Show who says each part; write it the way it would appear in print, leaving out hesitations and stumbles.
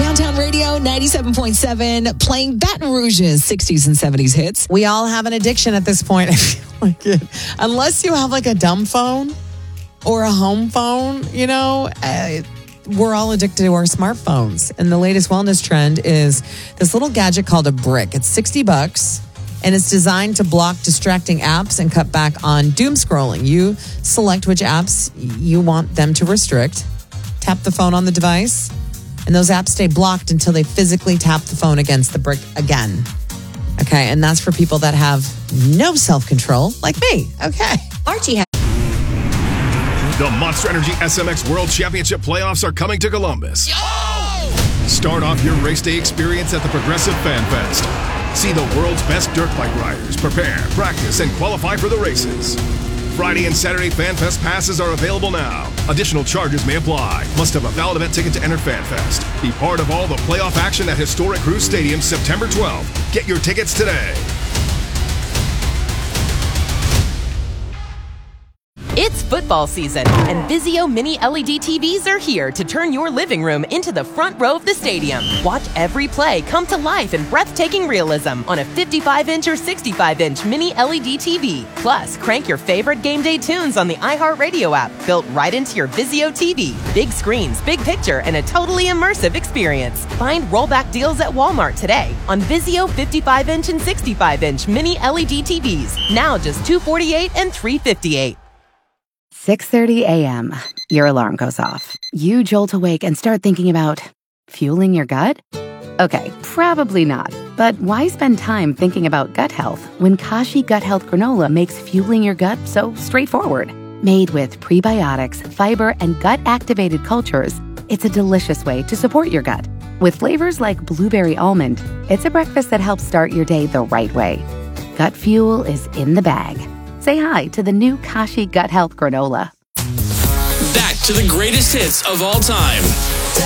Speaker 1: Downtown Radio 97.7, playing Baton Rouge's 60s and 70s hits.
Speaker 2: We all have an addiction at this point. I feel like it. Unless you have like a dumb phone or a home phone, we're all addicted to our smartphones. And the latest wellness trend is this little gadget called a brick. It's $60 and it's designed to block distracting apps and cut back on doom scrolling. You select which apps you want them to restrict, tap the phone on the device, and those apps stay blocked until they physically tap the phone against the brick again. Okay, and that's for people that have no self-control, like me. Okay.
Speaker 1: Archie has...
Speaker 3: The Monster Energy SMX World Championship playoffs are coming to Columbus. Start off your race day experience at the Progressive Fan Fest. See the world's best dirt bike riders prepare, practice, and qualify for the races. Friday and Saturday Fan Fest passes are available now. Additional charges may apply. Must have a valid event ticket to enter Fan Fest. Be part of all the playoff action at historic Cruise Stadium September 12th. Get your tickets today.
Speaker 4: It's football season, and Vizio Mini LED TVs are here to turn your living room into the front row of the stadium. Watch every play come to life in breathtaking realism on a 55-inch or 65-inch Mini LED TV. Plus, crank your favorite game day tunes on the iHeartRadio app, built right into your Vizio TV. Big screens, big picture, and a totally immersive experience. Find rollback deals at Walmart today on Vizio 55-inch and 65-inch Mini LED TVs. Now just $248 and $358.
Speaker 5: 6:30 a.m. Your alarm goes off. You jolt awake and start thinking about fueling your gut? Okay, probably not. But why spend time thinking about gut health when Kashi Gut Health Granola makes fueling your gut so straightforward? Made with prebiotics, fiber, and gut-activated cultures, it's a delicious way to support your gut. With flavors like blueberry almond, it's a breakfast that helps start your day the right way. Gut fuel is in the bag. Say hi to the new Kashi Gut Health Granola.
Speaker 6: Back to the greatest hits of all time.